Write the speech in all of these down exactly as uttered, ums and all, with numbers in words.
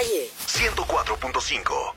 Calle ciento cuatro punto cinco.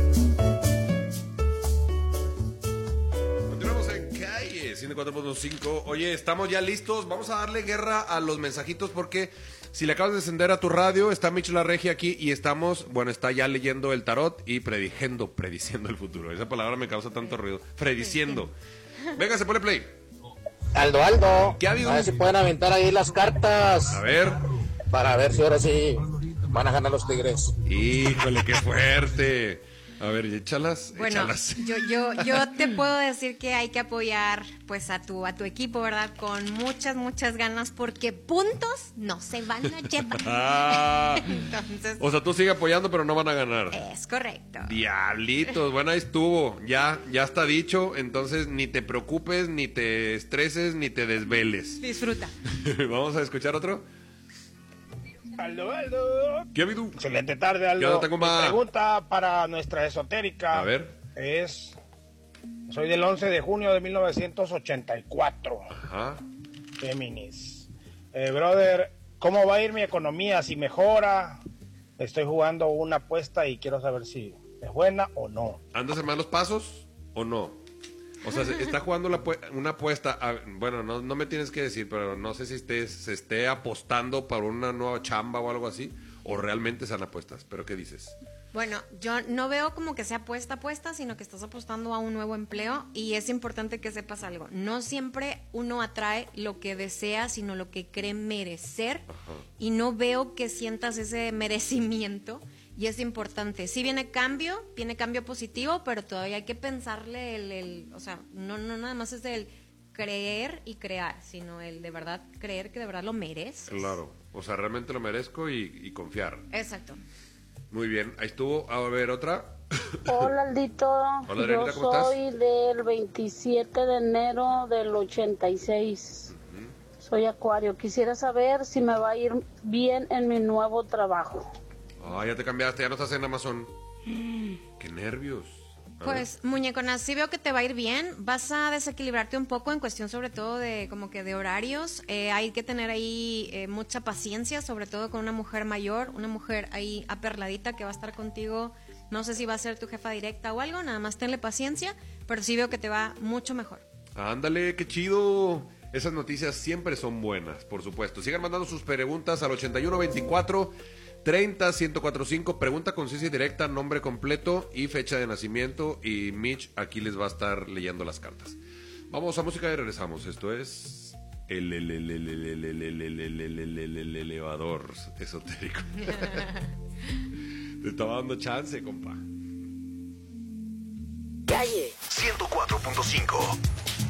Continuamos en Calle ciento cuatro punto cinco. Oye, estamos ya listos. Vamos a darle guerra a los mensajitos porque si le acabas de encender a tu radio, está Mitch La Regia aquí y estamos, bueno, está ya leyendo el tarot y prediciendo, prediciendo el futuro. Esa palabra me causa tanto ruido. Prediciendo. Venga, se pone play. Aldo, Aldo, ¿Qué ha habido? a ver si pueden aventar ahí las cartas. A ver. Para ver si ahora sí van a ganar los Tigres. Híjole, qué fuerte. A ver, échalas, Bueno, échalas. yo, yo, yo te puedo decir que hay que apoyar pues a tu, a tu equipo, ¿verdad? Con muchas, muchas ganas, porque puntos no se van a llevar. Ah, Entonces, o sea, tú sigue apoyando, pero no van a ganar. es correcto. Diablitos, bueno, ahí estuvo. Ya, ya está dicho. Entonces, ni te preocupes, ni te estreses, ni te desveles. Disfruta. Vamos a escuchar otro. Aldo, Aldo. ¿Qué ha habido? Excelente tarde, Aldo. ¿Qué onda, Tacoma? Mi pregunta para nuestra esotérica. A ver. Es... Soy del once de junio de mil novecientos ochenta y cuatro. Ajá. Géminis. Eh, brother, ¿cómo va a ir mi economía? Si mejora. Estoy jugando una apuesta y quiero saber si es buena o no. ¿Andas en malos pasos o no? O sea, se está jugando la pu- una apuesta. A, bueno, no, no me tienes que decir, pero no sé si esté, se esté apostando para una nueva chamba o algo así, o realmente sean apuestas. ¿Pero qué dices? Bueno, yo no veo como que sea apuesta apuesta, sino que estás apostando a un nuevo empleo y es importante que sepas algo. No siempre uno atrae lo que desea, sino lo que cree merecer. Ajá. Y no veo que sientas ese merecimiento y es importante. Sí viene cambio, viene cambio positivo, pero todavía hay que pensarle el, el o sea, no, no nada más es el creer y crear, sino el de verdad creer que de verdad lo mereces. Claro. O sea, realmente lo merezco y, y confiar. Exacto. Muy bien, ahí estuvo. A ver, otra. Hola, Aldito. Hola, Adrianita, Yo ¿cómo soy del veintisiete de enero del ochenta y seis. Uh-huh. Soy Acuario. Quisiera saber si me va a ir bien en mi nuevo trabajo. Ah, ya te cambiaste, ya no estás en Amazon. Qué nervios. A Pues, muñecona, sí veo que te va a ir bien. Vas a desequilibrarte un poco en cuestión sobre todo de como que de horarios. Eh, hay que tener ahí eh, mucha paciencia, sobre todo con una mujer mayor, una mujer ahí aperladita que va a estar contigo. No sé si va a ser tu jefa directa o algo, nada más tenle paciencia, pero sí veo que te va mucho mejor. Ándale, qué chido. Esas noticias siempre son buenas, por supuesto. Sigan mandando sus preguntas al ochenta y uno veinticuatro treinta ciento cuarenta y cinco. Pregunta concisa y directa, nombre completo y fecha de nacimiento. Y Mitch aquí les va a estar leyendo las cartas. Vamos a música y regresamos. Esto es el, el, el, el, el, el, el, el, el, el, el, el, el, el elevador esotérico. Te estaba dando chance, compa. Calle ciento cuatro punto cinco.